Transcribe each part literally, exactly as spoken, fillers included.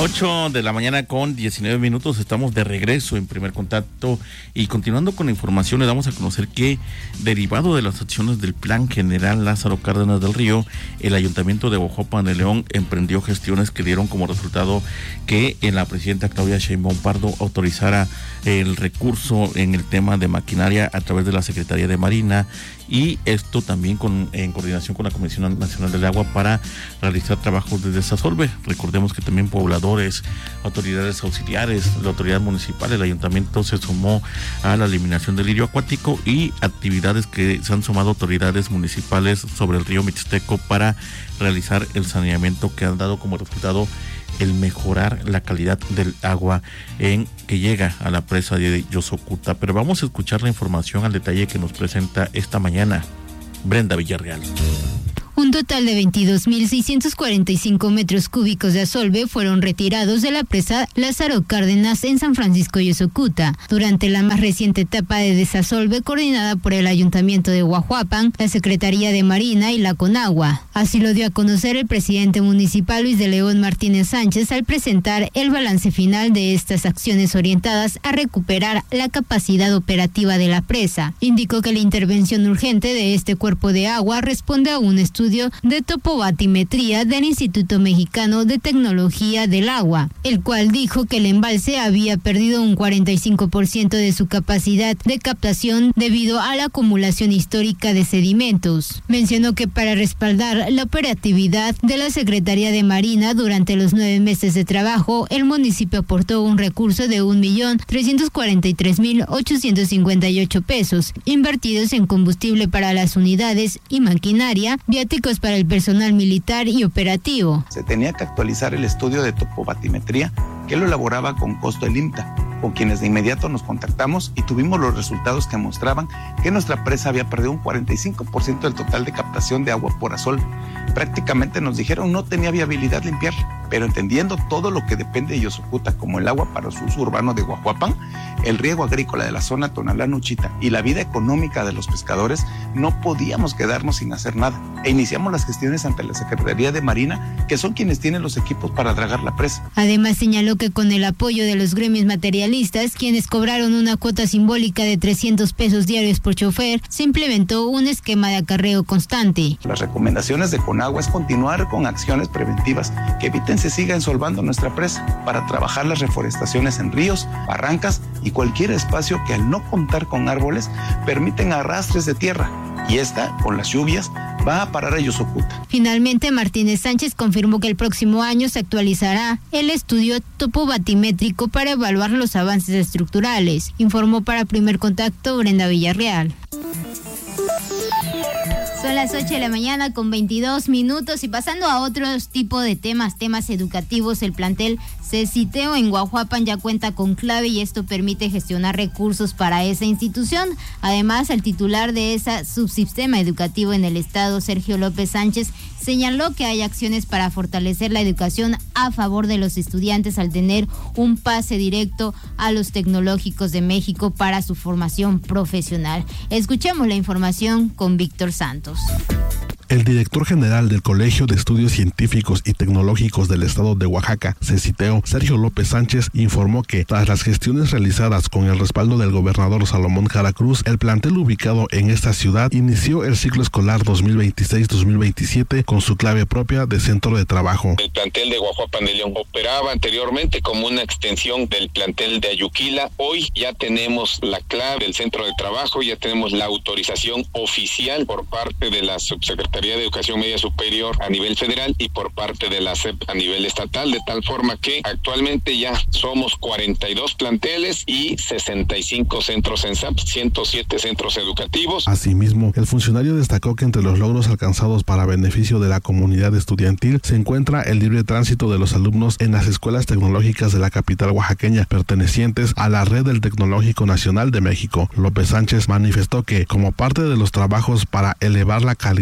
ocho de la mañana con diecinueve minutos, estamos de regreso en Primer Contacto y continuando con la información le damos a conocer que derivado de las acciones del Plan General Lázaro Cárdenas del Río, el Ayuntamiento de Huajuapan de León emprendió gestiones que dieron como resultado que la presidenta Claudia Sheinbaum Pardo autorizara el recurso en el tema de maquinaria a través de la Secretaría de Marina, y esto también con, en coordinación con la Comisión Nacional del Agua para realizar trabajos de desasolve. Recordemos que también pobladores, autoridades auxiliares, la autoridad municipal, el ayuntamiento se sumó a la eliminación del lirio acuático y actividades que se han sumado autoridades municipales sobre el río Mixteco para realizar el saneamiento, que han dado como resultado el mejorar la calidad del agua en que llega a la presa de Yosocuta. Pero vamos a escuchar la información al detalle que nos presenta esta mañana Brenda Villarreal. Un total de veintidós mil seiscientos cuarenta y cinco metros cúbicos de asolve fueron retirados de la presa Lázaro Cárdenas en San Francisco Yosocuta durante la más reciente etapa de desasolve coordinada por el Ayuntamiento de Huajuapan, la Secretaría de Marina y la Conagua. Así lo dio a conocer el presidente municipal Luis de León Martínez Sánchez al presentar el balance final de estas acciones orientadas a recuperar la capacidad operativa de la presa. Indicó que la intervención urgente de este cuerpo de agua responde a un estudio de topobatimetría del Instituto Mexicano de Tecnología del Agua, el cual dijo que el embalse había perdido un cuarenta y cinco por ciento de su capacidad de captación debido a la acumulación histórica de sedimentos. Mencionó que para respaldar la operatividad de la Secretaría de Marina durante los nueve meses de trabajo, el municipio aportó un recurso de un millón trescientos cuarenta y tres mil ochocientos cincuenta y ocho pesos, invertidos en combustible para las unidades y maquinaria, viáticos para el personal militar y operativo. Se tenía que actualizar el estudio de topobatimetría que lo elaboraba con costo el IMTA, con quienes de inmediato nos contactamos y tuvimos los resultados que mostraban que nuestra presa había perdido un cuarenta y cinco por ciento del total de captación de agua por asolve. Prácticamente nos dijeron no tenía viabilidad limpiar, pero entendiendo todo lo que depende de Yosocuta, como el agua para su uso urbano de Huajuapan, el riego agrícola de la zona Tonalá-Nuchita y la vida económica de los pescadores, no podíamos quedarnos sin hacer nada. E iniciamos las gestiones ante la Secretaría de Marina, que son quienes tienen los equipos para dragar la presa. Además señaló que con el apoyo de los gremios materialistas, quienes cobraron una cuota simbólica de trescientos pesos diarios por chofer, se implementó un esquema de acarreo constante. Las recomendaciones de Conagua es continuar con acciones preventivas que eviten se siga ensolvando nuestra presa para trabajar las reforestaciones en ríos, barrancas y cualquier espacio que al no contar con árboles permiten arrastres de tierra. Y esta, con las lluvias, va a parar a Yosocuta. Finalmente, Martínez Sánchez confirmó que el próximo año se actualizará el estudio topobatimétrico para evaluar los avances estructurales. Informó para Primer Contacto Brenda Villarreal. Son las ocho de la mañana con veintidós minutos y pasando a otros tipos de temas, temas educativos, el plantel CECITEO en Huajuapan ya cuenta con clave y esto permite gestionar recursos para esa institución. Además, el titular de ese subsistema educativo en el estado, Sergio López Sánchez, señaló que hay acciones para fortalecer la educación a favor de los estudiantes al tener un pase directo a los tecnológicos de México para su formación profesional. Escuchemos la información con Víctor Santos. El director general del Colegio de Estudios Científicos y Tecnológicos del Estado de Oaxaca, CECITEO, Sergio López Sánchez, informó que tras las gestiones realizadas con el respaldo del gobernador Salomón Jara Cruz, el plantel ubicado en esta ciudad inició el ciclo escolar dos mil veintiséis dos mil veintisiete con su clave propia de centro de trabajo. El plantel de Huajuapan de León operaba anteriormente como una extensión del plantel de Ayuquila. Hoy ya tenemos la clave del centro de trabajo, ya tenemos la autorización oficial por parte de la subsecretaría de Educación Media Superior a nivel federal y por parte de la S E P a nivel estatal, de tal forma que actualmente ya somos cuarenta y dos planteles y sesenta y cinco centros en S A P, ciento siete centros educativos. Asimismo, el funcionario destacó que entre los logros alcanzados para beneficio de la comunidad estudiantil se encuentra el libre tránsito de los alumnos en las escuelas tecnológicas de la capital oaxaqueña pertenecientes a la red del Tecnológico Nacional de México. López Sánchez manifestó que, como parte de los trabajos para elevar la calidad de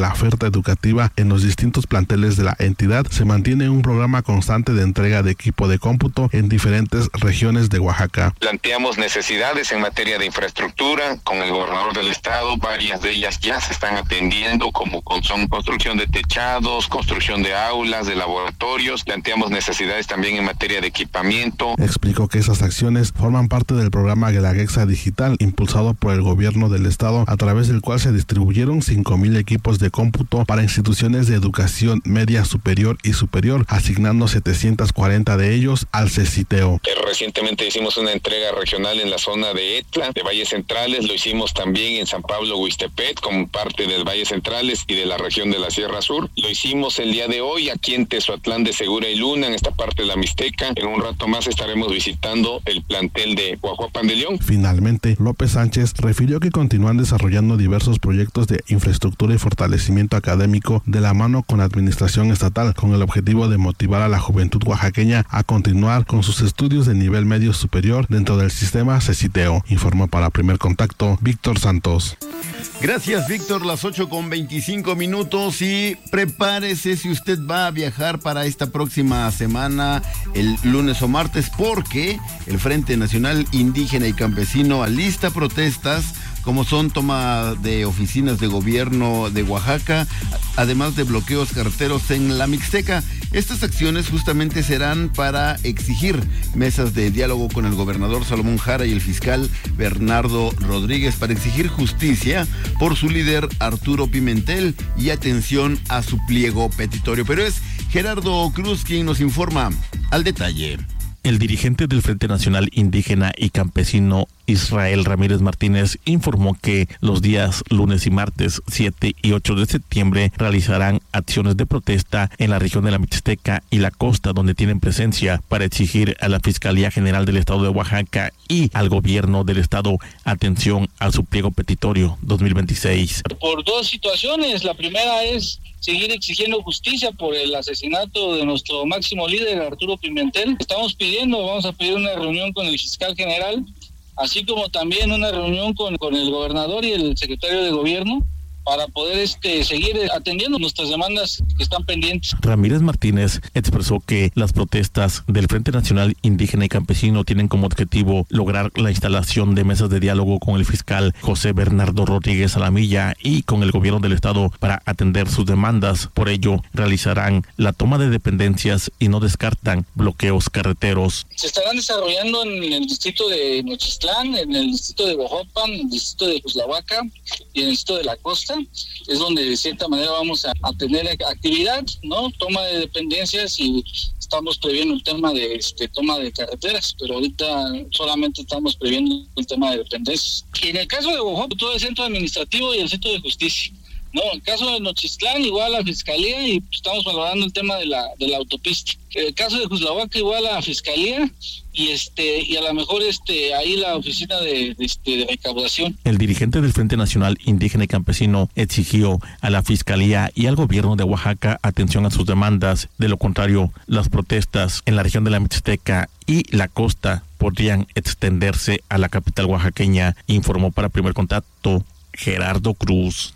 la oferta educativa en los distintos planteles de la entidad, se mantiene un programa constante de entrega de equipo de cómputo en diferentes regiones de Oaxaca. Planteamos necesidades en materia de infraestructura con el gobernador del estado, varias de ellas ya se están atendiendo, como con, son construcción de techados, construcción de aulas, de laboratorios. Planteamos necesidades también en materia de equipamiento. Explicó que esas acciones forman parte del programa Guelaguetza Digital, impulsado por el gobierno del estado, a través del cual se distribuyeron cinco mil equipos de cómputo para instituciones de educación media, superior y superior, asignando setecientos cuarenta de ellos al CECITEO. Recientemente hicimos una entrega regional en la zona de Etla, de Valles Centrales, lo hicimos también en San Pablo, Huixtepec, como parte del Valles Centrales y de la región de la Sierra Sur. Lo hicimos el día de hoy aquí en Tezoatlán de Segura y Luna, en esta parte de la Mixteca. En un rato más estaremos visitando el plantel de Coahuapan de León. Finalmente, López Sánchez refirió que continúan desarrollando diversos proyectos de infraestructura y fortalecimiento académico de la mano con la administración estatal, con el objetivo de motivar a la juventud oaxaqueña a continuar con sus estudios de nivel medio superior dentro del sistema CECITEO. Informó para Primer Contacto Víctor Santos. Gracias, Víctor. Las ocho con veinticinco minutos y prepárese si usted va a viajar para esta próxima semana, el lunes o martes, porque el Frente Nacional Indígena y Campesino alista protestas como son toma de oficinas de gobierno de Oaxaca, además de bloqueos carreteros en la Mixteca. Estas acciones justamente serán para exigir mesas de diálogo con el gobernador Salomón Jara y el fiscal Bernardo Rodríguez para exigir justicia por su líder Arturo Pimentel y atención a su pliego petitorio. Pero es Gerardo Cruz quien nos informa al detalle. El dirigente del Frente Nacional Indígena y Campesino, Israel Ramírez Martínez, informó que los días lunes y martes siete y ocho de septiembre realizarán acciones de protesta en la región de la Mixteca y la costa, donde tienen presencia para exigir a la Fiscalía General del Estado de Oaxaca y al gobierno del estado atención a su pliego petitorio dos mil veintiséis. Por dos situaciones. La primera es seguir exigiendo justicia por el asesinato de nuestro máximo líder, Arturo Pimentel. Estamos pidiendo, vamos a pedir una reunión con el fiscal general, así como también una reunión con, con el gobernador y el secretario de gobierno, para poder este seguir atendiendo nuestras demandas que están pendientes. Ramírez Martínez expresó que las protestas del Frente Nacional Indígena y Campesino tienen como objetivo lograr la instalación de mesas de diálogo con el fiscal José Bernardo Rodríguez Alamilla y con el gobierno del estado para atender sus demandas. Por ello, realizarán la toma de dependencias y no descartan bloqueos carreteros. Se estarán desarrollando en el distrito de Nochistlán, en el distrito de Bojopan, en el distrito de Cuslahuaca y en el distrito de la Costa. Es donde de cierta manera vamos a, a tener actividad, ¿no? Toma de dependencias y estamos previendo el tema de este toma de carreteras, pero ahorita solamente estamos previendo el tema de dependencias. Y en el caso de Bojopa, todo el centro administrativo y el centro de justicia. No, en el caso de Nochistlán, igual la Fiscalía y estamos valorando el tema de la de la autopista. En el caso de Cuslahuaca, igual la Fiscalía y este y a lo mejor este ahí la oficina de, de, este, de recaudación. El dirigente del Frente Nacional Indígena y Campesino exigió a la Fiscalía y al gobierno de Oaxaca atención a sus demandas. De lo contrario, las protestas en la región de la Mixteca y la costa podrían extenderse a la capital oaxaqueña, informó para Primer Contacto Gerardo Cruz.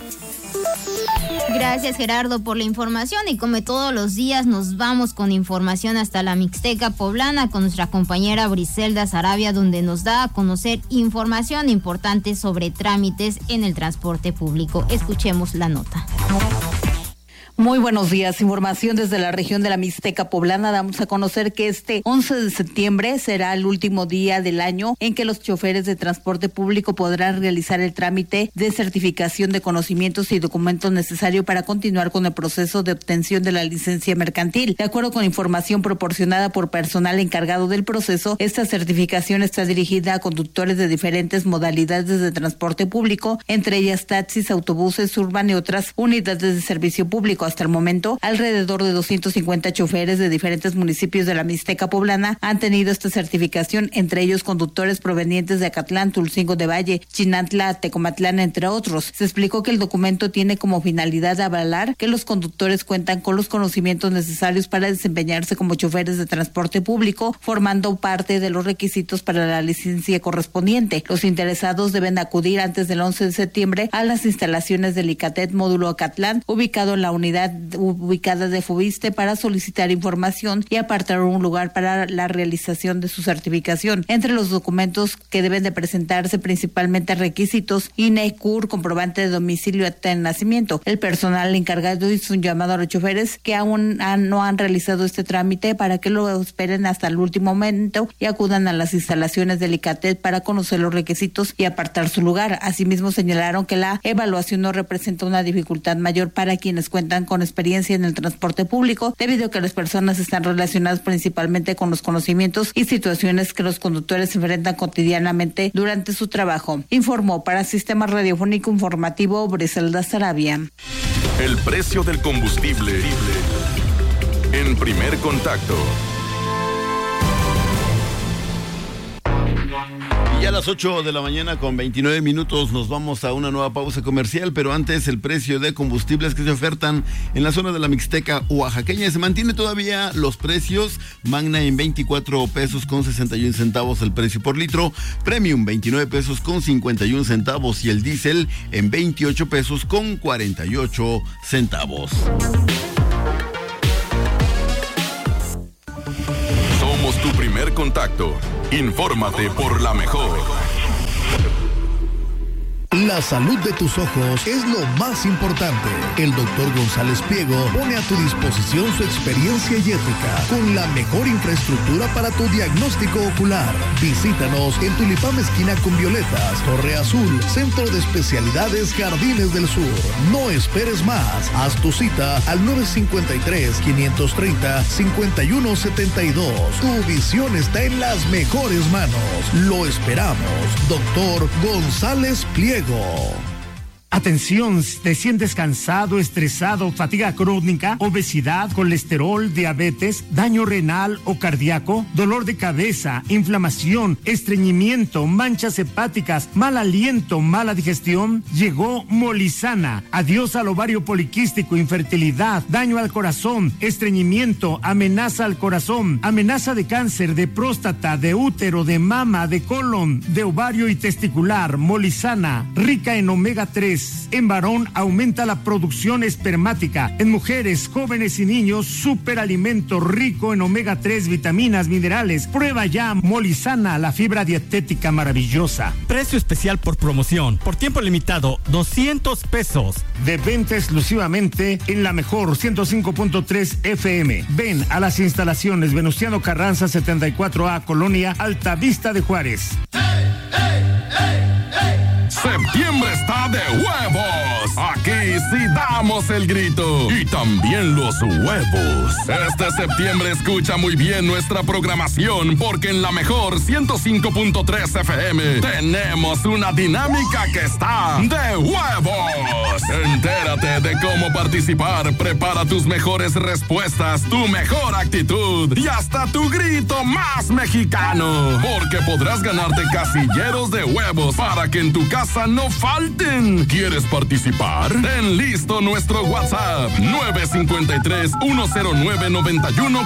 Gracias, Gerardo, por la información, y como todos los días nos vamos con información hasta la Mixteca poblana con nuestra compañera Briselda Sarabia, donde nos da a conocer información importante sobre trámites en el transporte público. Escuchemos la nota. Muy buenos días. Información desde la región de la Mixteca poblana. Damos a conocer que este once de septiembre será el último día del año en que los choferes de transporte público podrán realizar el trámite de certificación de conocimientos y documentos necesarios para continuar con el proceso de obtención de la licencia mercantil. De acuerdo con información proporcionada por personal encargado del proceso, esta certificación está dirigida a conductores de diferentes modalidades de transporte público, entre ellas taxis, autobuses, urban y otras unidades de servicio público, hasta el momento, alrededor de doscientos cincuenta choferes de diferentes municipios de la Mixteca Poblana han tenido esta certificación, entre ellos conductores provenientes de Acatlán, Tulcingo de Valle, Chinantla, Tecomatlán, entre otros. Se explicó que el documento tiene como finalidad avalar que los conductores cuentan con los conocimientos necesarios para desempeñarse como choferes de transporte público, formando parte de los requisitos para la licencia correspondiente. Los interesados deben acudir antes del once de septiembre a las instalaciones del ICATET módulo Acatlán, ubicado en la unidad ubicada de Fobiste, para solicitar información y apartar un lugar para la realización de su certificación. Entre los documentos que deben de presentarse, principalmente requisitos: I N E, C U R, comprobante de domicilio, acta de nacimiento. El personal encargado hizo un llamado a los choferes que aún han, no han realizado este trámite para que lo esperen hasta el último momento y acudan a las instalaciones del ICATET para conocer los requisitos y apartar su lugar. Asimismo, señalaron que la evaluación no representa una dificultad mayor para quienes cuentan con experiencia en el transporte público, debido a que las personas están relacionadas principalmente con los conocimientos y situaciones que los conductores enfrentan cotidianamente durante su trabajo. Informó para Sistema Radiofónico Informativo Briselda Sarabia. El precio del combustible en Primer Contacto. Y a las ocho de la mañana con veintinueve minutos nos vamos a una nueva pausa comercial, pero antes el precio de combustibles que se ofertan en la zona de la Mixteca oaxaqueña. Se mantiene todavía los precios: Magna en veinticuatro pesos con sesenta y un centavos el precio por litro, Premium veintinueve pesos con cincuenta y un centavos y el diésel en veintiocho pesos con cuarenta y ocho centavos. Somos tu primer contacto. Infórmate por la mejor. La salud de tus ojos es lo más importante. El doctor González Pliego pone a tu disposición su experiencia y ética con la mejor infraestructura para tu diagnóstico ocular. Visítanos en Tulipán esquina con Violetas, Torre Azul, Centro de Especialidades Jardines del Sur. No esperes más. Haz tu cita al nueve cinco tres, cinco tres cero, cinco uno siete dos. Tu visión está en las mejores manos. Lo esperamos. Doctor González Pliego. Atención, te sientes cansado, estresado, fatiga crónica, obesidad, colesterol, diabetes, daño renal o cardíaco, dolor de cabeza, inflamación, estreñimiento, manchas hepáticas, mal aliento, mala digestión. Llegó Molizana. Adiós al ovario poliquístico, infertilidad, daño al corazón, estreñimiento, amenaza al corazón, amenaza de cáncer, de próstata, de útero, de mama, de colon, de ovario y testicular. Molizana, rica en omega tres. En varón aumenta la producción espermática. En mujeres, jóvenes y niños, superalimento rico en omega tres, vitaminas, minerales. Prueba ya Molizana, la fibra dietética maravillosa. Precio especial por promoción. Por tiempo limitado, doscientos pesos. De venta exclusivamente en la mejor ciento cinco punto tres F M. Ven a las instalaciones Venustiano Carranza setenta y cuatro A, Colonia Altavista de Juárez. ¡Hey, hey, hey, hey! Septiembre está de huevos. Aquí sí damos el grito. Y también los huevos. Este septiembre escucha muy bien nuestra programación, porque en la mejor ciento cinco punto tres F M tenemos una dinámica que está de huevos. Entérate de cómo participar. Prepara tus mejores respuestas, tu mejor actitud y hasta tu grito más mexicano. Porque podrás ganarte casilleros de huevos para que en tu casa no falten. ¿Quieres participar? Ten listo nuestro WhatsApp nueve cinco tres, uno cero nueve, nueve uno